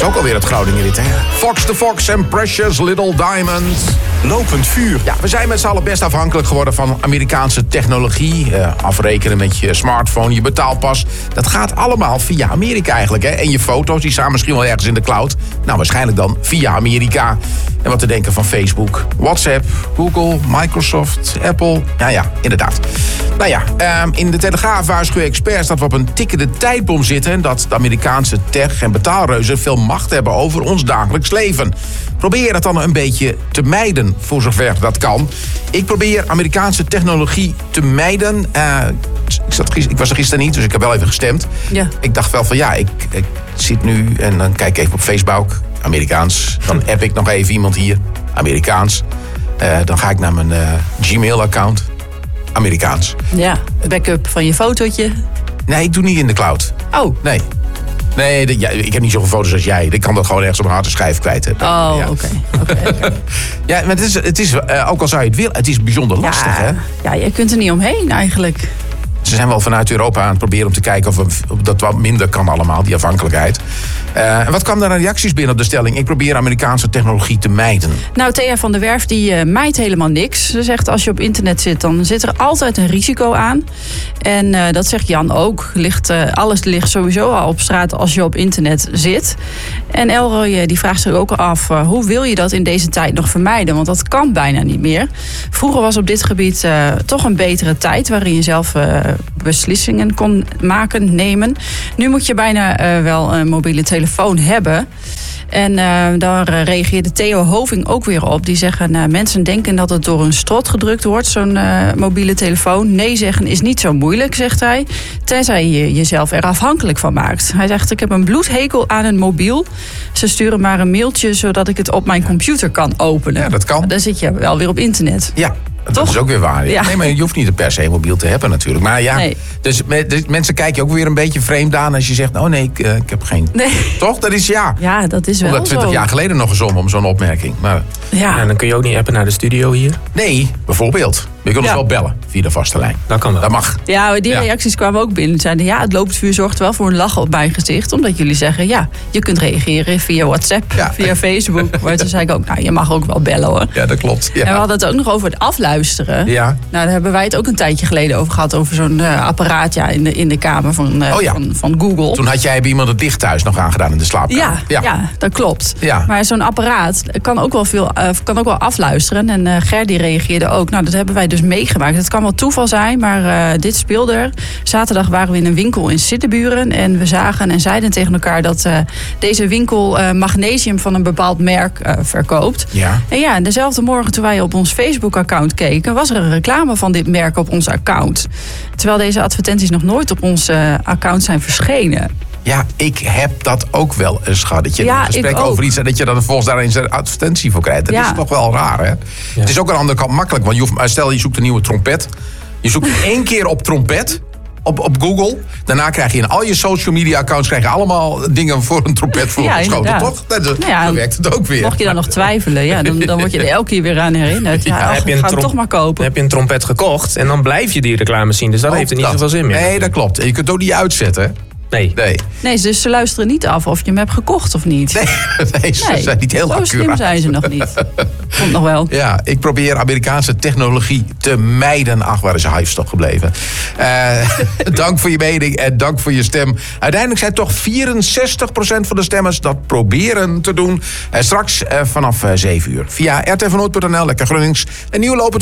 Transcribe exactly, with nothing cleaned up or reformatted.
is ook alweer het Groningen-lied, hè? Fox the Fox and Precious Little Diamond. Lopend vuur. Ja, we zijn met z'n allen best afhankelijk geworden van Amerikaanse technologie. Uh, afrekenen met je smartphone, je betaalpas. Dat gaat allemaal via Amerika eigenlijk, hè? En je foto's, die staan misschien wel ergens in de cloud. Nou, waarschijnlijk dan via Amerika. En wat te denken van Facebook, WhatsApp, Google, Microsoft, Apple. Ja, ja, inderdaad. Nou ja, um, in de Telegraaf waarschuwen experts dat we op een tikkende tijdbom zitten. En dat de Amerikaanse tech- en betaalreuzen veel macht hebben over ons dagelijks leven. Probeer dat dan een beetje te mijden, voor zover dat kan. Ik probeer Amerikaanse technologie te mijden. Uh, ik, zat gister, ik was er gisteren niet, dus ik heb wel even gestemd. Ja. Ik dacht wel van ja, ik, ik zit nu en dan kijk ik even op Facebook, Amerikaans. Dan app ik nog even iemand hier, Amerikaans. Uh, dan ga ik naar mijn uh, Gmail-account, Amerikaans. Ja, backup van je fotootje. Nee, ik doe niet in de cloud. Oh. Nee. Nee, de, ja, ik heb niet zoveel foto's als jij. Ik kan dat gewoon ergens op een harde schijf kwijt hebben. Oh, ja. oké. Okay. Okay, okay. Ja, maar het is, het is uh, ook al zou je het willen, het is bijzonder lastig, ja, hè? Ja, je kunt er niet omheen eigenlijk. Ze zijn wel vanuit Europa aan het proberen om te kijken of, we, of dat wat minder kan allemaal, die afhankelijkheid. Uh, en wat kwam daar aan reacties binnen op de stelling? Ik probeer Amerikaanse technologie te mijden. Nou, Thea van der Werf die uh, mijdt helemaal niks. Ze zegt als je op internet zit, dan zit er altijd een risico aan. En uh, dat zegt Jan ook. Ligt, uh, alles ligt sowieso al op straat als je op internet zit. En Elroy uh, die vraagt zich ook af, uh, hoe wil je dat in deze tijd nog vermijden? Want dat kan bijna niet meer. Vroeger was op dit gebied uh, toch een betere tijd waarin je zelf uh, beslissingen kon maken, nemen. Nu moet je bijna uh, wel een mobiele telefoon hebben. En uh, daar uh, reageerde Theo Hoving ook weer op. Die zeggen, uh, mensen denken dat het door hun strot gedrukt wordt, zo'n uh, mobiele telefoon. Nee zeggen is niet zo moeilijk, zegt hij. Tenzij je jezelf er afhankelijk van maakt. Hij zegt, ik heb een bloedhekel aan een mobiel. Ze sturen maar een mailtje, zodat ik het op mijn computer kan openen. Ja, dat kan. Dan zit je wel weer op internet. Ja. Dat Toch? is ook weer waar. Ja. Nee, maar je hoeft niet per se mobiel te hebben natuurlijk. Maar ja, nee. dus, dus mensen kijken ook weer een beetje vreemd aan als je zegt, oh nee, ik, uh, ik heb geen... Nee. Toch? Dat is ja. Ja, dat is wel zo. twintig jaar geleden nog gezongen om zo'n opmerking. Maar... Ja. En dan kun je ook niet appen naar de studio hier? Nee, bijvoorbeeld. Je kunt ons ja. wel bellen via de vaste lijn. Dat kan wel. Dat mag. Ja, die reacties ja. kwamen ook binnen. Zeiden, ja, het lopend vuur zorgt wel voor een lach op mijn gezicht. Omdat jullie zeggen, ja, je kunt reageren via WhatsApp, ja. via Facebook. Maar toen zei ik ook, nou, je mag ook wel bellen hoor. Ja, dat klopt. Ja. En we hadden het ook nog over het afluisteren. Ja. Nou, daar hebben wij het ook een tijdje geleden over gehad. Over zo'n uh, apparaat ja, in, de, in de kamer van, uh, oh, ja. van, van Google. Toen had jij bij iemand het licht thuis nog aangedaan in de slaapkamer. Ja, ja. ja dat klopt. Ja. Maar zo'n apparaat kan ook wel, veel, uh, kan ook wel afluisteren. En uh, Ger die reageerde ook. Nou, dat hebben wij dus meegemaakt. Het kan wel toeval zijn, maar uh, dit speelde er. Zaterdag waren we in een winkel in Siddeburen. En we zagen en zeiden tegen elkaar dat uh, deze winkel uh, magnesium van een bepaald merk uh, verkoopt. Ja. En ja, dezelfde morgen toen wij op ons Facebook-account keken, was er een reclame van dit merk op ons account. Terwijl deze advertenties nog nooit op ons uh, account zijn verschenen. Ja, ik heb dat ook wel eens gehad. Dat je ja, een gesprek over iets en dat je dan volgens daar eens een advertentie voor krijgt. Dat ja. is toch wel raar, hè? Ja. Het is ook aan de andere kant makkelijk. Want je hoeft, stel je zoekt een nieuwe trompet. Je zoekt één keer op trompet. Op, op Google. Daarna krijg je in al je social media accounts krijg je allemaal dingen voor een trompet voorgeschoten, ja, toch? Dat, nou ja, dan werkt het ook weer. Mocht je dan nog twijfelen, ja, dan, dan word je er elke keer weer aan herinnerd. Ja, ja, ach, heb je ga trom- het toch maar kopen. Heb je een trompet gekocht en dan blijf je die reclame zien. Dus dat oh, heeft er niet dat. zoveel zin meer. Nee, dat klopt. En je kunt het ook niet uitzetten. Nee. Nee. nee, dus ze luisteren niet af of je hem hebt gekocht of niet. Nee, nee ze nee, zijn niet heel zo accuraat. Zo slim zijn ze nog niet. Komt nog wel. Ja, ik probeer Amerikaanse technologie te mijden. Ach, waar is Hives toch gebleven? Uh, dank voor je mening en dank voor je stem. Uiteindelijk zijn toch vierenzestig procent van de stemmers dat proberen te doen. Uh, straks uh, vanaf uh, zeven uur. Via r t v noord punt n l, lekker Gronings. Een nieuw lopend